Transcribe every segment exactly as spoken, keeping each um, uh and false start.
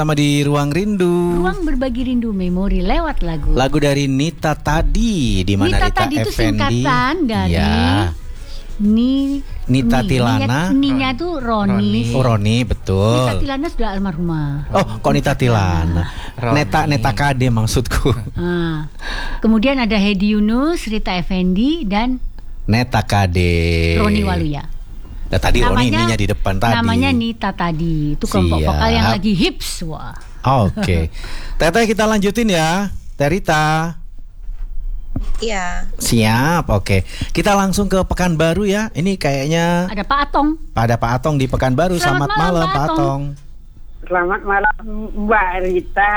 Sama di Ruang Rindu. Ruang berbagi rindu memori lewat lagu. Lagu dari Nita Tadi, di mana Rita, Nita Tadi itu singkatan dari ya. Ni Nita Ni, Tilana. Ninya tuh Roni. Oh, Roni, betul. Nita Tilana sudah almarhumah. Oh, kok Nita Tilana? Neta Neta Kade maksudku. Ah. Kemudian ada Hedi Yunus, Rita Effendi dan Neta Kade. Roni Waluya. Nah, tadi namanya, Roni ininya di depan tadi. Namanya Nita Tadi. Itu kelompok Siap. vokal yang lagi hips. Wah. Oke. Okay. Teteh kita lanjutin ya. Terita. Iya. Siap. Oke. Okay. Kita langsung ke Pekanbaru ya. Ini kayaknya ada Pak Atong. Ada Pak Atong di Pekanbaru. Selamat, Selamat malam, malam Pak Atong. Atong. Selamat malam Mbak Rita.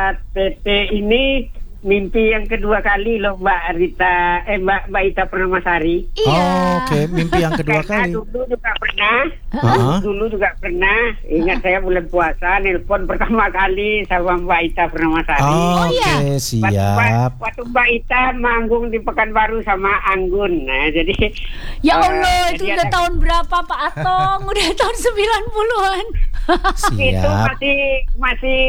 Tete ini mimpi yang kedua kali loh Mbak Rita, eh Mbak Mbak Ita Pernamasari. Iya. Oh, oke, okay. Mimpi yang kedua Karena kali. Dulu juga pernah, uh-huh. dulu juga pernah. Ingat saya bulan puasa, nelpon pertama kali sama Mbak Ita Pernamasari. Oh, oke, okay. Waktu, siap. waktu Mbak Ita manggung di Pekanbaru sama Anggun. Nah, jadi ya Allah, uh, itu udah ada... tahun berapa Pak Atong? Udah tahun sembilan puluhan. Itu masih masih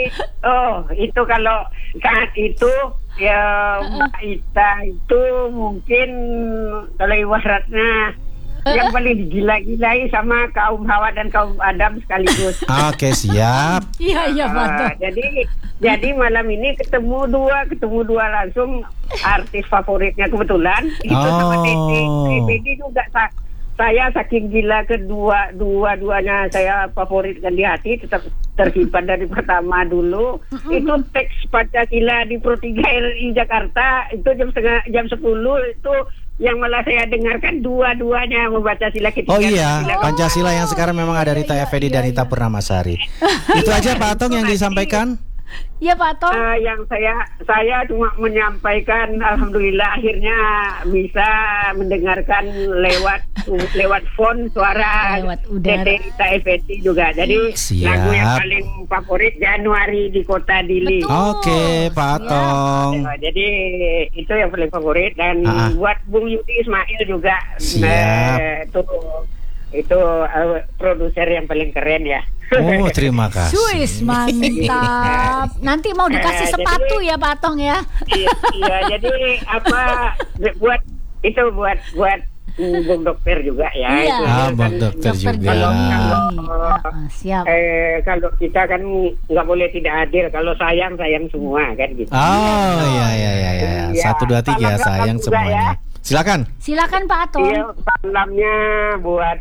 oh itu kalau saat itu ya Mbak Ita itu mungkin kalau ibaratnya yang paling digila-gilai sama kaum Hawa dan kaum Adam sekaligus. Oke, siap. Iya iya Pak. Uh, jadi jadi malam ini ketemu dua ketemu dua langsung artis favoritnya kebetulan itu oh. sama Tete. Tete juga tak. Saya saking gila kedua dua-duanya saya favoritkan di hati, tetap tersimpan dari pertama dulu. Mm-hmm. Itu teks Pancasila di Pro tiga R I Jakarta itu jam setengah jam sepuluh itu yang malah saya dengarkan dua-duanya membaca sila ketiga. Oh iya, sila Pancasila yang sekarang memang ada Rita Effendi dan Nita Purnamasari. Itu aja Pak Atong yang disampaikan. Ya Pak Atong. Uh, yang saya saya cuma menyampaikan alhamdulillah akhirnya bisa mendengarkan lewat lewat phone suara Tete Rita Effendi juga. Jadi siap. Lagu yang paling favorit Januari di Kota Dili. Oke, okay, Pak Atong. Ya, jadi itu yang paling favorit dan uh-huh. buat Bung Yudi Ismail juga. Siap. Eh, itu itu uh, produser yang paling keren ya. Oh, terima kasih. Suis, mantap. Nanti mau dikasih sepatu jadi, ya Pak Atong ya. Iya, iya, jadi apa buat itu buat buat Bung Dokter juga ya. Iya. Itu, ah, Bung kan, Dokter juga. Kalau, kalau, uh, siap. Eh, kalau kita kan nggak boleh tidak adil. Kalau sayang sayang semua kan gitu. Oh iya iya iya iya. Ya, Satu dua tiga sayang semuanya. Ya. Silakan. Silakan Pak Atong. Iya, salamnya buat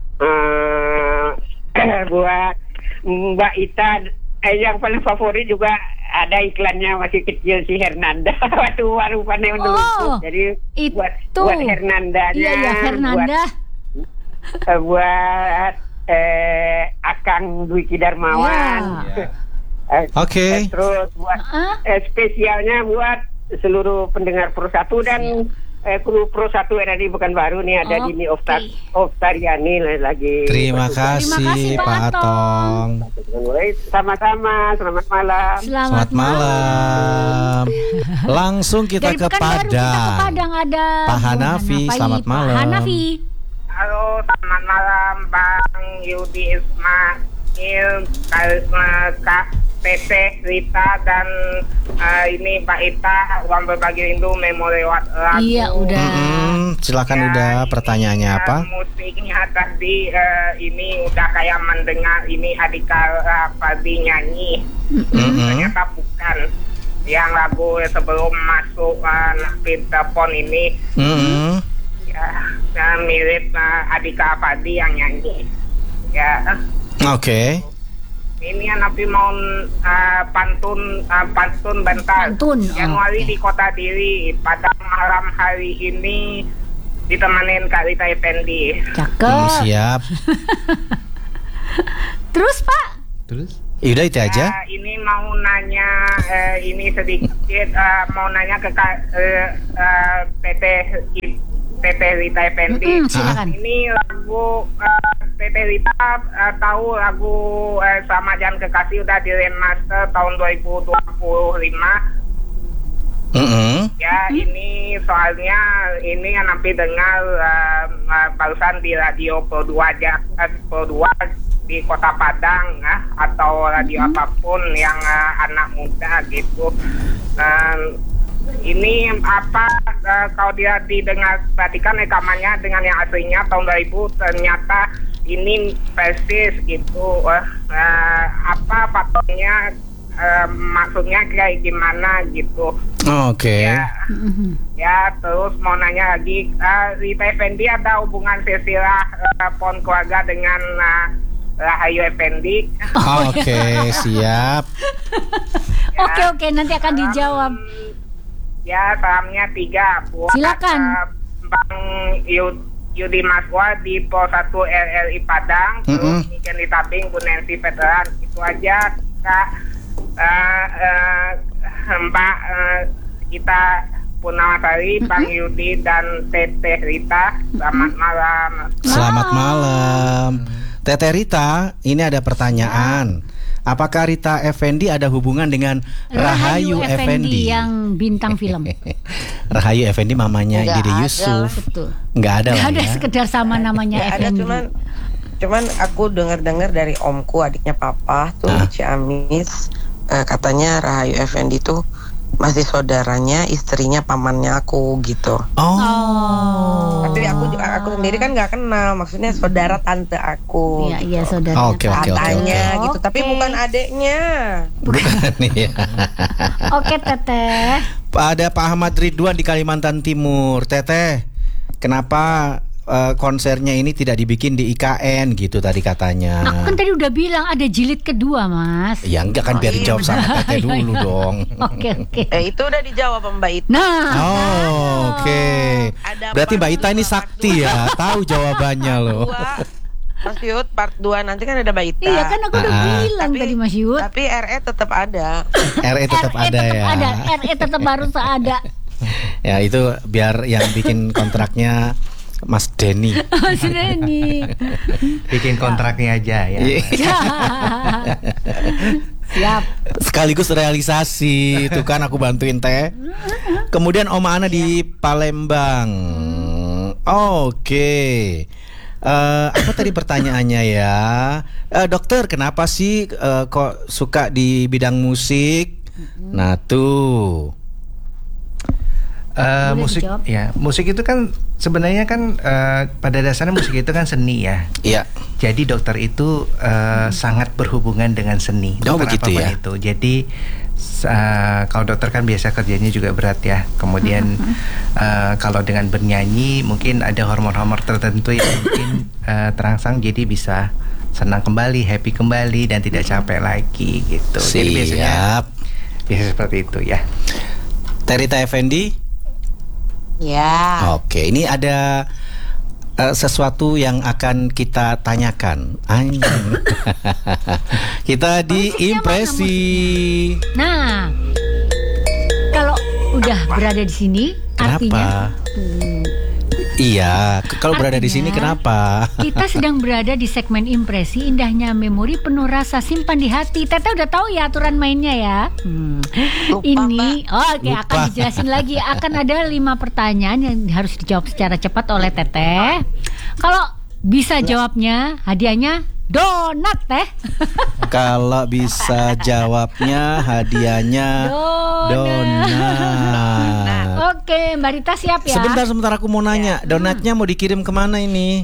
uh, buat Mbak Ita, eh, yang paling favorit juga ada iklannya masih kecil si Hernanda waktu baru pandai oh, jadi itu. buat buat Hernandanya iya, iya, Hernanda. buat, uh, buat eh, Akang Dwiki Darmawan yeah. uh, oke okay. uh, terus buat uh-huh. eh, spesialnya buat seluruh pendengar Pro satu dan yeah. Eh, kru Pro satu era di Pekanbaru nih ada okay. Dini Oftar Oftariani lagi. Terima kasih, Terima kasih Pak Atong. Sama-sama, selamat malam. Selamat, selamat malam. Langsung kita Dari ke Padang. Kita ke Padang ada Pak Hanafi, selamat malam. Pak Hanafi. Halo, selamat malam Bang Yudi Ismail, Kak Teteh, Rita dan uh, ini Pak Ita, Ruang Berbagi Rindu memori lewat lagu. Iya udah. Mm-hmm. Silakan ya, udah pertanyaannya ini, apa? Uh, musiknya tadi uh, ini udah kayak mendengar ini Adika uh, Fadi nyanyi. Mm-hmm. Ternyata bukan. Yang lagu sebelum masuk uh, Napit Telepon ini. Mm-hmm. Ya, uh, mirip uh, Adika Fadi yang nyanyi. Ya. Oke. Okay. Ini Nabi mau uh, pantun uh, pantun bentar. Pantun. Januari oh, okay. Di Kota Dili pada malam hari ini ditemanin Kak Rita Effendi. Cakep. Hmm, siap. Terus Pak? Terus? Yaudah itu aja. Uh, ini mau nanya uh, ini sedikit uh, mau nanya ke Kak uh, uh, Teteh Teteh Rita Effendi. Mm-hmm, ini lagu uh, Teteh Rita uh, tahu lagu uh, Sama Jangan Kekasih udah di remaster tahun dua ribu dua puluh lima. Mm-hmm. Ya mm-hmm. Ini soalnya ini yang nanti dengar uh, uh, barusan di radio Pro dua aja uh, Pro dua di Kota Padang ah, atau radio Mm-hmm. apapun yang uh, anak muda gitu. Dan ini apa uh, kalau dia didengar perhatikan rekamannya dengan yang aslinya tahun dua ribu ternyata ini persis gitu. Uh, uh, apa patungnya uh, maksudnya kayak gimana gitu. Oke. Ya, Mhm. ya terus mau nanya lagi, uh, Rita Effendy ada hubungan silsilah uh, pohon keluarga dengan uh, Rahayu Effendy? Oke, siap. Oke oke nanti akan dijawab. Um, ya, salamnya tiga buat Silakan. uh, Bang Yud, Yudi Maswa di Pol satu R R I Padang, terus Mm-mm. Niken Litabing, Bu Nancy Veteran. Itu aja Kak. Uh, uh, Mbak uh, kita Purnawasari, Bang Yudi dan Teteh Rita. Selamat malam. Selamat malam. Teteh Rita, ini ada pertanyaan. Apakah Rita Effendy ada hubungan dengan Rahayu, Effendy? yang bintang film. Rahayu Effendy mamanya Nggak Dede ada. Yusuf. Betul. Nggak ada Nggak lah ada ya. sekedar sama namanya Ya, ada Effendi. cuman cuman aku dengar-dengar dari omku, adiknya papa tuh Ah. di Ciamis, eh, katanya Rahayu Effendy tuh masih saudaranya istrinya pamannya aku gitu. Oh. Tapi aku aku sendiri kan nggak kenal, maksudnya saudara tante aku. Iya gitu. iya saudara. Oke, oke, oke. Katanya oke. gitu, tapi Oke. bukan adeknya. Bukan ya. Oke Teteh. Ada Pak Ahmad Ridwan di Kalimantan Timur. Teteh, kenapa eh, konsernya ini tidak dibikin di I K N gitu tadi katanya? Aku kan tadi udah bilang ada jilid kedua Mas. Ya enggak kan biar dijawab sama Teteh dulu dong. Oke oke. Eh itu udah dijawab sama Mbak Ita. Nah. Oh, oke. Ada Berarti part Mbak Ita ini dua, sakti part ya, tahu jawabannya loh. Dua. Mas Yud, part dua nanti kan ada Mbak Ita. Iya kan aku udah Ah. bilang Tapi- tadi Mas Yud. Tapi R E tetap ada. R E tetap R E ada ya. Ada, R E tetap harus ada. Ya itu biar yang bikin kontraknya Mas Denny. Mas Denny. Bikin kontraknya aja ya. Siap. Sekaligus realisasi itu kan aku bantuin Teh. Kemudian Oma Ana di Palembang. Oke. Eh, apa tadi pertanyaannya ya? Eh, dokter, kenapa sih eh, kok suka di bidang musik? Nah tuh. Eh, Boleh musik dijawab? ya, musik itu kan sebenarnya kan eh, pada dasarnya musik itu kan seni ya. Iya. Jadi dokter itu eh, sangat berhubungan dengan seni. Oh, Dokter begitu apapun ya? itu. Jadi eh, kalau dokter kan biasa kerjanya juga berat ya. Kemudian eh, kalau dengan bernyanyi mungkin ada hormon-hormon tertentu yang mungkin eh, terangsang, jadi bisa senang kembali, happy kembali dan tidak capek lagi gitu. Jadi biasanya Siap. biasa seperti itu ya. Terita Effendy. Ya. Oke, ini ada eh, sesuatu yang akan kita tanyakan. Anjing. Kita di Musiknya impresi. Nah, kalau udah berada di sini, artinya Kenapa? Iya, k- kalau berada di sini Artinya, kenapa? kita sedang berada di segmen impresi indahnya memori penuh rasa simpan di hati. Tete udah tahu ya aturan mainnya ya. Hmm. Lupa, Ini, oh, oke Lupa. akan dijelasin lagi. Akan ada lima pertanyaan yang harus dijawab secara cepat oleh Teteh. Kalau bisa jawabnya, hadiahnya donat teh. Kalau bisa jawabnya hadiahnya Donat. donat. Oke, Mbak Rita siap ya? Sebentar, sebentar aku mau nanya, donatnya mau dikirim kemana ini?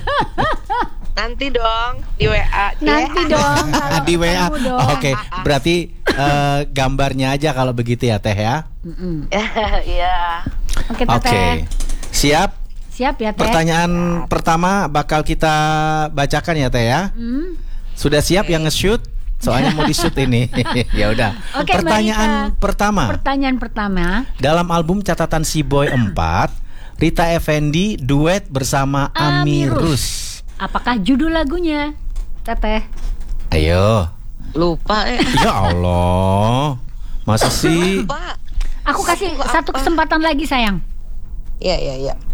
Nanti dong di W A. Nanti dong. kalau Di W A. ketemu dong. Oke, berarti eh, gambarnya aja kalau begitu ya Teh ya. Mm-mm. Iya. Oke, Oke, Teteh. siap. Siap ya, Teh? Pertanyaan pertama bakal kita bacakan ya Teh ya. Hmm. Sudah siap yang nge-shoot? Soalnya mau di-shoot ini. Ya udah. Oke, Mbak Pertanyaan Rita. pertama. Pertanyaan pertama. Dalam album catatan Si Boy empat, Rita Effendy duet bersama Amirus. Apakah judul lagunya, Teteh? Ayo. Lupa eh. Ya Allah. Masa sih? Lupa. Aku kasih Lagu satu apa? kesempatan lagi sayang. Iya iya iya.